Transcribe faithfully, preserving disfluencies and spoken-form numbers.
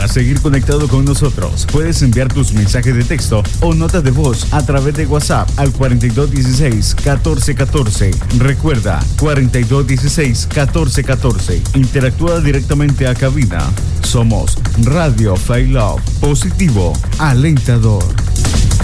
Para seguir conectado con nosotros, puedes enviar tus mensajes de texto o notas de voz a través de WhatsApp al cuarenta y dos dieciséis catorce catorce. Recuerda, cuarenta y dos dieciséis catorce catorce. Interactúa directamente a cabina. Somos Radio Fail Love, positivo, alentador.